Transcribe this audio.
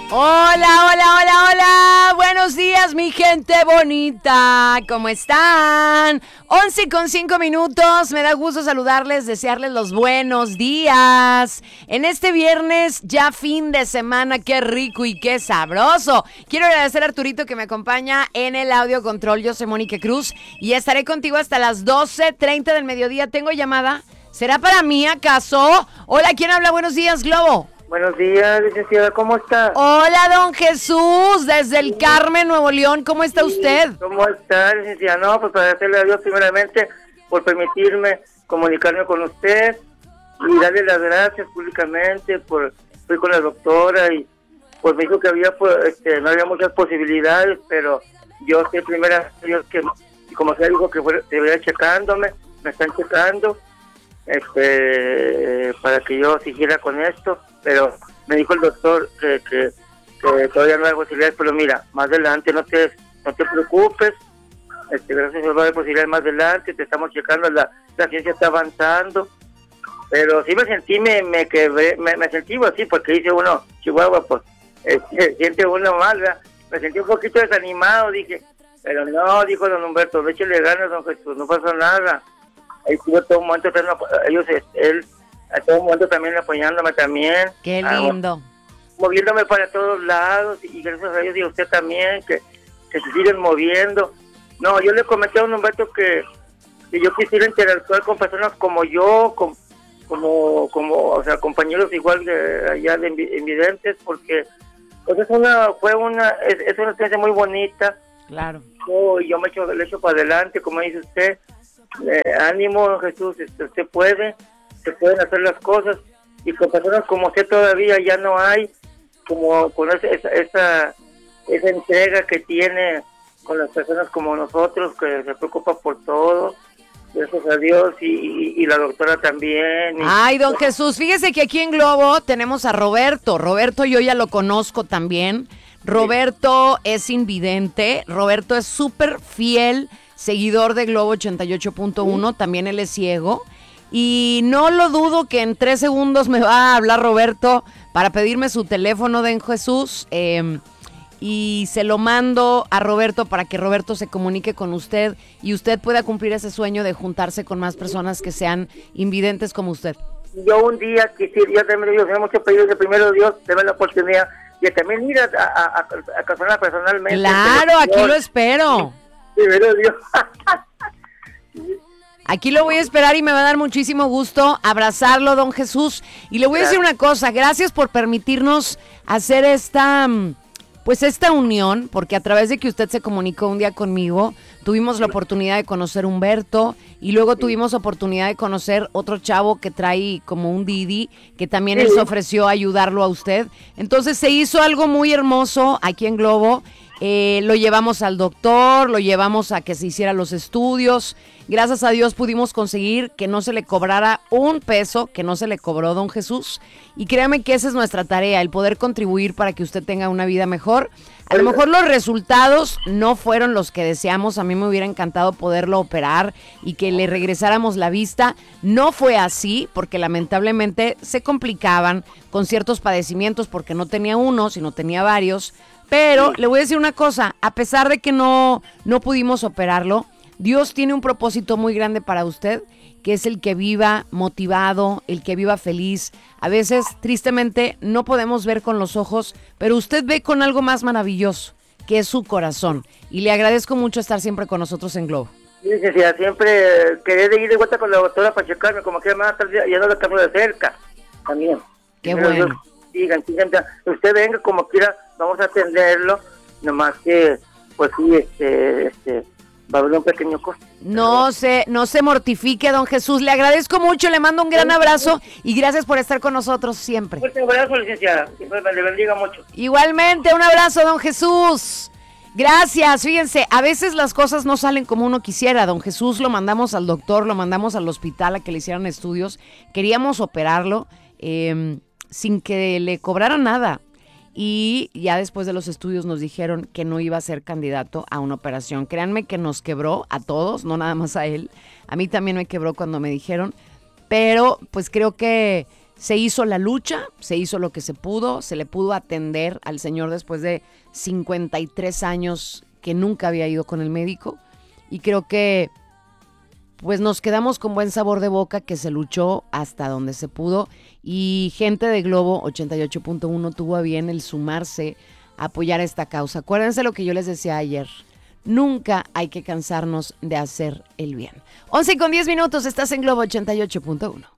Hola, hola, hola, hola. Buenos días, mi gente bonita. ¿Cómo están? 11:05. Me da gusto saludarles, desearles los buenos días. En este viernes, ya fin de semana, qué rico y qué sabroso. Quiero agradecer a Arturito que me acompaña en el audio control. Yo soy Mónica Cruz y estaré contigo hasta las 12:30 del mediodía. ¿Tengo llamada? ¿Será para mí acaso? Hola, ¿quién habla? Buenos días, Globo. Buenos días, licenciada, ¿cómo está? Hola, don Jesús, desde el Carmen, Nuevo León, ¿cómo está usted? ¿Cómo está, licenciada? No, pues para hacerle a Dios primeramente por permitirme comunicarme con usted y darle las gracias públicamente fui con la doctora y pues me dijo que no había muchas posibilidades, pero yo sé primero Dios que, como se dijo que se vaya checándome, me están checando, para que yo siguiera con esto, pero me dijo el doctor que todavía no hay posibilidades, pero mira, más adelante no te preocupes, gracias a Dios va a haber posibilidades más adelante, te estamos checando, la ciencia está avanzando, pero sí me sentí, me quebré, me sentí así, porque dice uno, Chihuahua, pues, siente uno mal, ¿verdad? Me sentí un poquito desanimado, dije, pero no, dijo don Humberto, échale ganas, don Jesús, no pasa nada. Ahí estuvo todo un momento, él a todo momento también apoyándome también. Qué lindo. Moviéndome para todos lados y gracias a Dios y a usted también, que se siguen moviendo. No, yo le comenté a don Humberto que yo quisiera interactuar con personas como yo, o sea, compañeros igual de allá de invidentes, porque pues es una experiencia muy bonita. Claro. Yo le echo para adelante, como dice usted. Ánimo, Jesús, usted puede, se pueden hacer las cosas y con personas como usted todavía ya no hay, como con esa entrega que tiene con las personas como nosotros, que se preocupa por todo, gracias a Dios, y la doctora también. Ay, don Jesús, fíjese que aquí en Globo tenemos a Roberto. Roberto yo ya lo conozco también. Roberto es invidente, Roberto es súper fiel seguidor de Globo 88.1, también él es ciego. Y no lo dudo que en 3 segundos me va a hablar Roberto para pedirme su teléfono de Jesús. Y se lo mando a Roberto para que Roberto se comunique con usted y usted pueda cumplir ese sueño de juntarse con más personas que sean invidentes como usted. Yo un día quisiera, yo también le digo, muchos pedidos de primero Dios, déme la oportunidad de también ir a casarla personalmente. Claro, aquí lo espero. Primero Dios. Aquí lo voy a esperar y me va a dar muchísimo gusto abrazarlo, don Jesús. Y le voy a decir una cosa, gracias por permitirnos hacer esta unión, porque a través de que usted se comunicó un día conmigo, tuvimos la oportunidad de conocer a Humberto y luego tuvimos oportunidad de conocer otro chavo que trae como un Didi, que también él se ofreció a ayudarlo a usted. Entonces se hizo algo muy hermoso aquí en Globo. Lo llevamos al doctor, lo llevamos a que se hiciera los estudios. Gracias a Dios pudimos conseguir que no se le cobrara un peso, que no se le cobró, don Jesús. Y créame que esa es nuestra tarea, el poder contribuir para que usted tenga una vida mejor. A lo mejor los resultados no fueron los que deseamos. A mí me hubiera encantado poderlo operar y que le regresáramos la vista. No fue así porque lamentablemente se complicaban con ciertos padecimientos porque no tenía uno, sino tenía varios. Pero le voy a decir una cosa, a pesar de que no pudimos operarlo, Dios tiene un propósito muy grande para usted, que es el que viva motivado, el que viva feliz. A veces, tristemente, no podemos ver con los ojos, pero usted ve con algo más maravilloso, que es su corazón. Y le agradezco mucho estar siempre con nosotros en Globo. Sí, siempre quería ir de vuelta con la doctora para checarme, como que más tarde ya no la cambio de cerca, también. Qué bueno. Sigan, usted venga como quiera, vamos a atenderlo, nomás que, pues sí, va a haber un pequeño costo. No se mortifique, don Jesús, le agradezco mucho, le mando un gran abrazo y gracias por estar con nosotros siempre. Un abrazo, licenciada, que le bendiga mucho. Igualmente, un abrazo, don Jesús. Gracias, fíjense, a veces las cosas no salen como uno quisiera. Don Jesús lo mandamos al doctor, lo mandamos al hospital a que le hicieran estudios. Queríamos operarlo sin que le cobraran nada. Y ya después de los estudios nos dijeron que no iba a ser candidato a una operación. Créanme que nos quebró a todos, no nada más a él. A mí también me quebró cuando me dijeron. Pero pues creo que Se hizo la lucha, se hizo lo que se pudo, se le pudo atender al señor después de 53 años que nunca había ido con el médico. Y creo que pues nos quedamos con buen sabor de boca que se luchó hasta donde se pudo. Y gente de Globo 88.1 tuvo a bien el sumarse a apoyar esta causa. Acuérdense lo que yo les decía ayer. Nunca hay que cansarnos de hacer el bien. 11:10, estás en Globo 88.1.